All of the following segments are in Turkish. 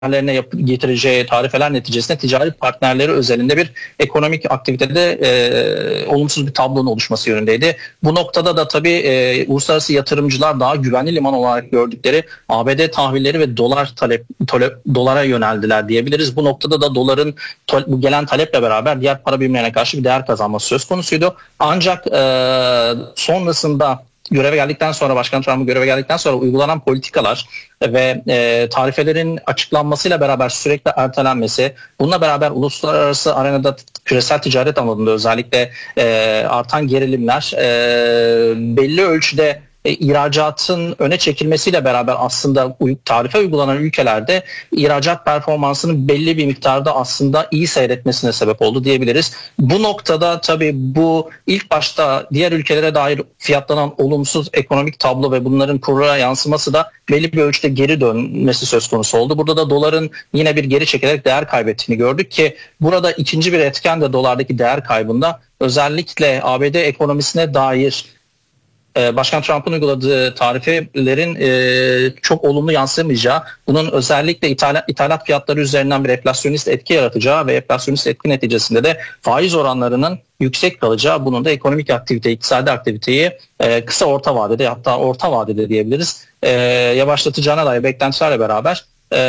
getireceği tarifeler neticesinde ticari partnerleri özelinde bir ekonomik aktivitede olumsuz bir tablonun oluşması yönündeydi. Bu noktada da tabii uluslararası yatırımcılar daha güvenli liman olarak gördükleri ABD tahvilleri ve dolara yöneldiler diyebiliriz. Bu noktada da doların bu gelen taleple beraber diğer para birimlerine karşı bir değer kazanması söz konusuydu. Ancak sonrasında Başkan Trump'ın göreve geldikten sonra uygulanan politikalar ve tarifelerin açıklanmasıyla beraber sürekli ertelenmesi, bununla beraber uluslararası arenada küresel ticaret alanında özellikle artan gerilimler belli ölçüde ihracatın öne çekilmesiyle beraber aslında tarife uygulanan ülkelerde ihracat performansının belli bir miktarda aslında iyi seyretmesine sebep oldu diyebiliriz. Bu noktada tabii bu ilk başta diğer ülkelere dair fiyatlanan olumsuz ekonomik tablo ve bunların kurlara yansıması da belli bir ölçüde geri dönmesi söz konusu oldu. Burada da doların yine bir geri çekilerek değer kaybettiğini gördük ki burada ikinci bir etken de dolardaki değer kaybında özellikle ABD ekonomisine dair Başkan Trump'ın uyguladığı tarifelerin çok olumlu yansımayacağı, bunun özellikle ithalat fiyatları üzerinden bir enflasyonist etki yaratacağı ve enflasyonist etki neticesinde de faiz oranlarının yüksek kalacağı, bunun da ekonomik aktivite, iktisadi aktiviteyi kısa orta vadede, hatta orta vadede diyebiliriz, yavaşlatacağına dair beklentilerle beraber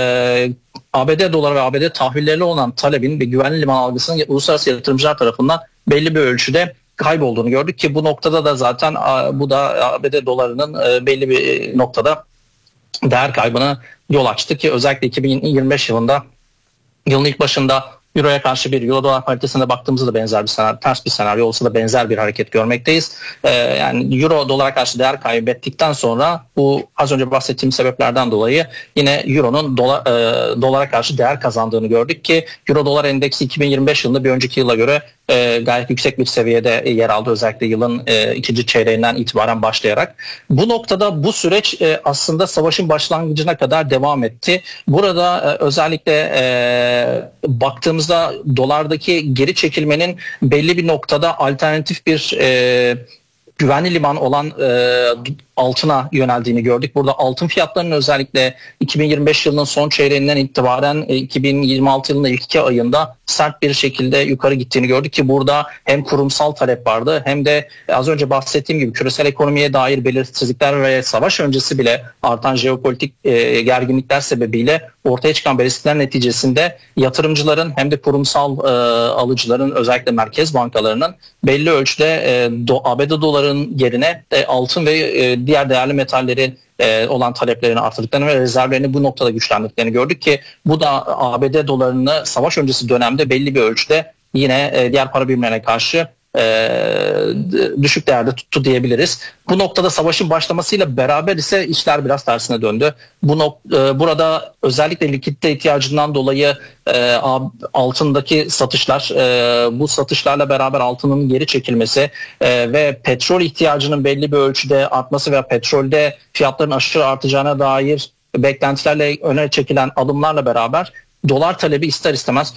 ABD doları ve ABD tahvillerine olan talebin ve güvenli liman algısının uluslararası yatırımcılar tarafından belli bir ölçüde kaybolduğunu gördük ki bu noktada da zaten bu da ABD dolarının belli bir noktada değer kaybına yol açtı ki özellikle 2025 yılında, yılın ilk başında Euro'ya karşı bir Euro dolar paritesine baktığımızda da benzer bir senaryo, ters bir senaryo olsa da benzer bir hareket görmekteyiz. Yani Euro dolara karşı değer kaybettikten sonra bu az önce bahsettiğim sebeplerden dolayı yine Euro'nun dolara karşı değer kazandığını gördük ki Euro dolar endeksi 2025 yılında bir önceki yıla göre gayet yüksek bir seviyede yer aldı, özellikle yılın ikinci çeyreğinden itibaren başlayarak. Bu noktada bu süreç aslında savaşın başlangıcına kadar devam etti. Burada özellikle baktığımızda dolardaki geri çekilmenin belli bir noktada alternatif bir güvenli liman olan altına yöneldiğini gördük. Burada altın fiyatlarının özellikle 2025 yılının son çeyreğinden itibaren 2026 yılının ilk 2 ayında sert bir şekilde yukarı gittiğini gördük ki burada hem kurumsal talep vardı hem de az önce bahsettiğim gibi küresel ekonomiye dair belirsizlikler ve savaş öncesi bile artan jeopolitik gerginlikler sebebiyle ortaya çıkan belirsizlikler neticesinde yatırımcıların hem de kurumsal alıcıların, özellikle merkez bankalarının belli ölçüde ABD doların yerine altın ve diğer değerli metallerin olan taleplerini artırdıklarını ve rezervlerini bu noktada güçlendiklerini gördük ki bu da ABD dolarını savaş öncesi dönemde belli bir ölçüde yine diğer para birimlerine karşı düşük değerde tuttu diyebiliriz. Bu noktada savaşın başlamasıyla beraber ise işler biraz tersine döndü. Burada özellikle likidite ihtiyacından dolayı altındaki satışlar, bu satışlarla beraber altının geri çekilmesi ve petrol ihtiyacının belli bir ölçüde artması veya petrolde fiyatların aşırı artacağına dair beklentilerle öne çekilen adımlarla beraber dolar talebi ister istemez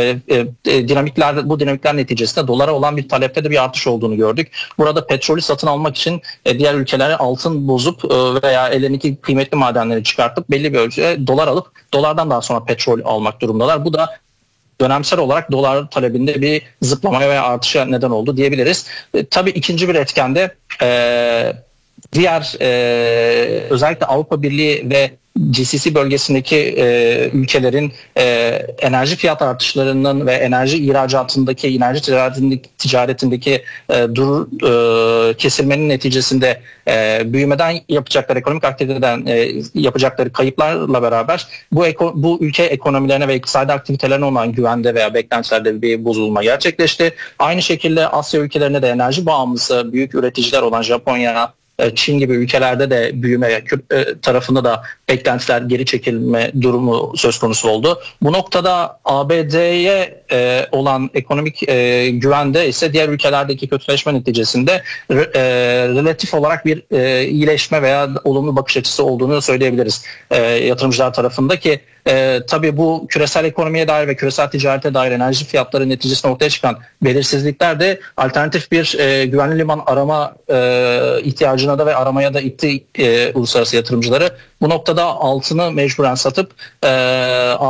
bu dinamikler neticesinde dolara olan bir talepte de bir artış olduğunu gördük. Burada petrolü satın almak için diğer ülkelere altın bozup veya ellerindeki kıymetli madenleri çıkartıp belli bir ölçüde dolar alıp dolardan daha sonra petrol almak durumundalar. Bu da dönemsel olarak dolar talebinde bir zıplamaya veya artışa neden oldu diyebiliriz. Tabii ikinci bir etken de diğer özellikle Avrupa Birliği ve GCC bölgesindeki ülkelerin enerji fiyat artışlarının ve enerji ihracatındaki, enerji ticaretindeki kesilmenin neticesinde büyümeden yapacakları, ekonomik aktiviteden yapacakları kayıplarla beraber bu ülke ekonomilerine ve iktisadi aktivitelerine olan güvende veya beklentilerde bir bozulma gerçekleşti. Aynı şekilde Asya ülkelerine de enerji bağımlısı büyük üreticiler olan Japonya, Çin gibi ülkelerde de büyüme tarafında da beklentiler, geri çekilme durumu söz konusu oldu. Bu noktada ABD'ye olan ekonomik güvende ise diğer ülkelerdeki kötüleşme neticesinde relatif olarak bir iyileşme veya olumlu bakış açısı olduğunu söyleyebiliriz yatırımcılar tarafında ki tabii bu küresel ekonomiye dair ve küresel ticarete dair enerji fiyatları neticesinde ortaya çıkan belirsizlikler de alternatif bir güvenli liman arama ihtiyacına satışına da ve aramaya da itti uluslararası yatırımcıları. Bu noktada altını mecburen satıp